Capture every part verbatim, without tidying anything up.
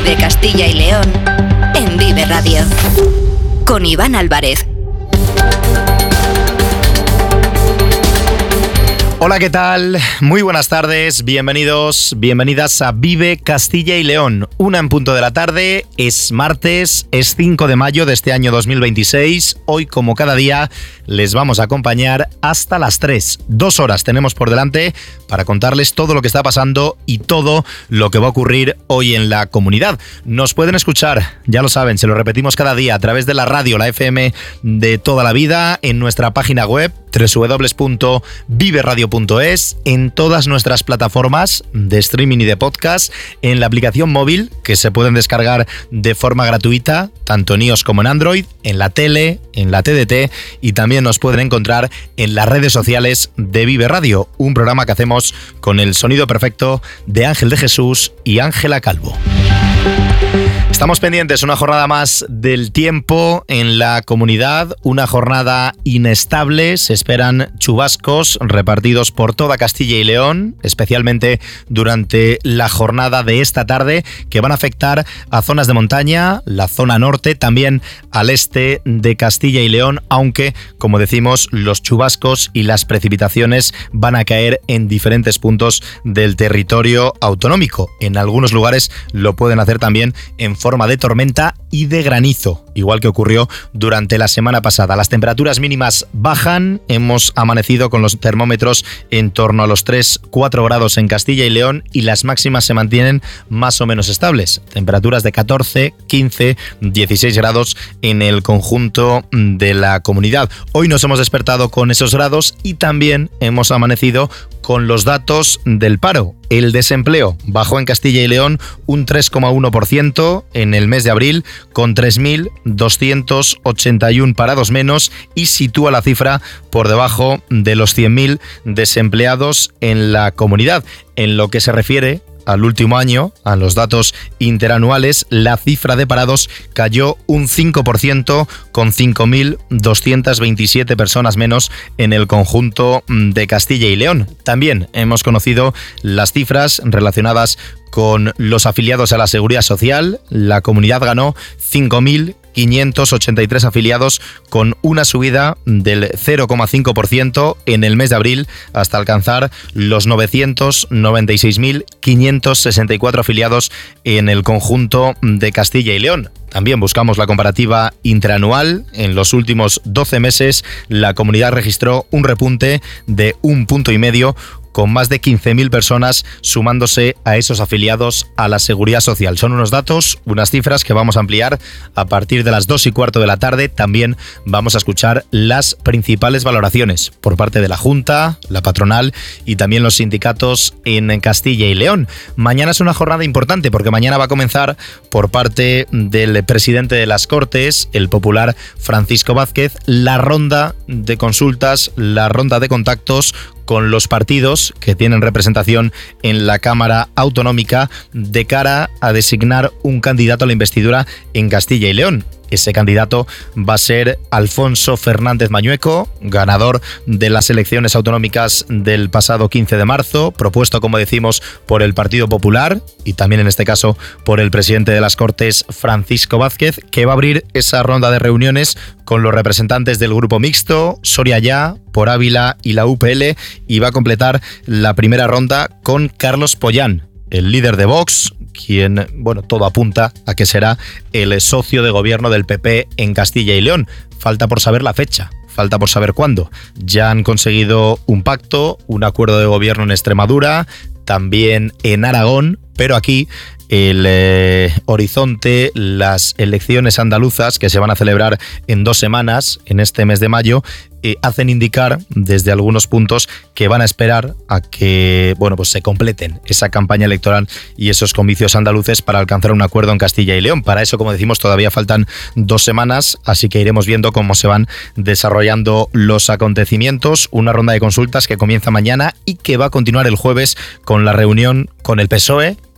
Vive Castilla y León en Vive Radio. Con Iván Álvarez. Hola, ¿qué tal? Muy buenas tardes, bienvenidos, bienvenidas a Vive Castilla y León. Una en punto de la tarde, es martes, es cinco de mayo de este año dos mil veintiséis. Hoy, como cada día, les vamos a acompañar hasta las tres. Dos horas tenemos por delante para contarles todo lo que está pasando y todo lo que va a ocurrir hoy en la comunidad. Nos pueden escuchar, ya lo saben, se lo repetimos cada día a través de la radio, la F M de toda la vida, en nuestra página web doble u doble u doble u punto vive radio punto es, en todas nuestras plataformas de streaming y de podcast, en la aplicación móvil que se pueden descargar de forma gratuita, tanto en iOS como en Android, en la tele, en la T D T, y también nos pueden encontrar en las redes sociales de Vive Radio, un programa que hacemos con el sonido perfecto de Ángel de Jesús y Ángela Calvo. Estamos pendientes una jornada más del tiempo en la comunidad, una jornada inestable, se esperan chubascos repartidos por toda Castilla y León, especialmente durante la jornada de esta tarde, que van a afectar a zonas de montaña, la zona norte, también al este de Castilla y León, aunque, como decimos, los chubascos y las precipitaciones van a caer en diferentes puntos del territorio autonómico. En algunos lugares lo pueden hacer también en forma de tormenta y de granizo, igual que ocurrió durante la semana pasada. Las temperaturas mínimas bajan, hemos amanecido con los termómetros en torno a los tres a cuatro grados en Castilla y León, y las máximas se mantienen más o menos estables. Temperaturas de catorce, quince, dieciséis grados en el conjunto de la comunidad. Hoy nos hemos despertado con esos grados y también hemos amanecido con los datos del paro. El desempleo bajó en Castilla y León un tres coma uno por ciento en el mes de abril, con tres mil doscientos ochenta y uno parados menos, y sitúa la cifra por debajo de los cien mil desempleados en la comunidad. En lo que se refiere al último año, a los datos interanuales, la cifra de parados cayó un cinco por ciento, con cinco mil doscientas veintisiete personas menos en el conjunto de Castilla y León. También hemos conocido las cifras relacionadas con los afiliados a la Seguridad Social. La comunidad ganó cinco mil quinientos ochenta y tres afiliados, con una subida del cero coma cinco por ciento en el mes de abril, hasta alcanzar los novecientos noventa y seis mil quinientos sesenta y cuatro afiliados en el conjunto de Castilla y León. También buscamos la comparativa interanual. En los últimos doce meses, la comunidad registró un repunte de un punto y medio, con más de quince mil personas sumándose a esos afiliados a la Seguridad Social. Son unos datos, unas cifras que vamos a ampliar a partir de las dos y cuarto de la tarde. También vamos a escuchar las principales valoraciones por parte de la Junta, la patronal y también los sindicatos en Castilla y León. Mañana es una jornada importante porque mañana va a comenzar, por parte del presidente de las Cortes, el popular Francisco Vázquez, la ronda de consultas, la ronda de contactos con los partidos que tienen representación en la Cámara Autonómica de cara a designar un candidato a la investidura en Castilla y León. Ese candidato va a ser Alfonso Fernández Mañueco, ganador de las elecciones autonómicas del pasado quince de marzo, propuesto, como decimos, por el Partido Popular y también en este caso por el presidente de las Cortes, Francisco Vázquez, que va a abrir esa ronda de reuniones con los representantes del Grupo Mixto, Soria Ya, Por Ávila y la U P L, y va a completar la primera ronda con Carlos Pollán, el líder de Vox, quien, bueno, todo apunta a que será el socio de gobierno del P P en Castilla y León. Falta por saber la fecha, falta por saber cuándo. Ya han conseguido un pacto, un acuerdo de gobierno en Extremadura, también en Aragón, pero aquí el eh, horizonte, las elecciones andaluzas que se van a celebrar en dos semanas, en este mes de mayo, eh, hacen indicar desde algunos puntos que van a esperar a que, bueno, pues se completen esa campaña electoral y esos comicios andaluces para alcanzar un acuerdo en Castilla y León. Para eso, como decimos, todavía faltan dos semanas, así que iremos viendo cómo se van desarrollando los acontecimientos. Una ronda de consultas que comienza mañana y que va a continuar el jueves con la reunión con el P S O E,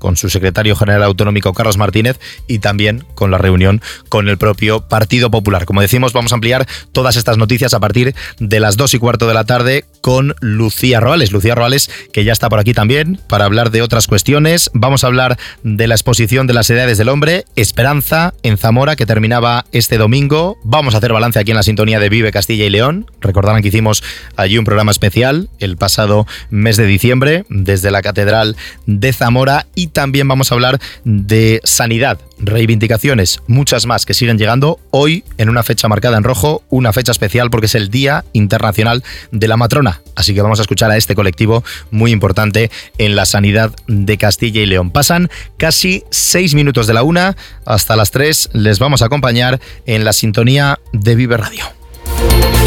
con su secretario general autonómico Carlos Martínez y también con la reunión con el propio Partido Popular. Como decimos, vamos a ampliar todas estas noticias a partir de las dos y cuarto de la tarde con Lucía Roales. Lucía Roales, que ya está por aquí también para hablar de otras cuestiones. Vamos a hablar de la exposición de las edades del hombre, Esperanza, en Zamora, que terminaba este domingo. Vamos a hacer balance aquí en la sintonía de Vive Castilla y León. Recordarán que hicimos allí un programa especial el pasado mes de diciembre desde la Catedral de Zamora, y también vamos a hablar de sanidad, reivindicaciones, muchas más que siguen llegando hoy en una fecha marcada en rojo, una fecha especial porque es el Día Internacional de la Matrona. Así que vamos a escuchar a este colectivo muy importante en la sanidad de Castilla y León. Pasan casi seis minutos de la una, hasta las tres les vamos a acompañar en la sintonía de Vive Radio.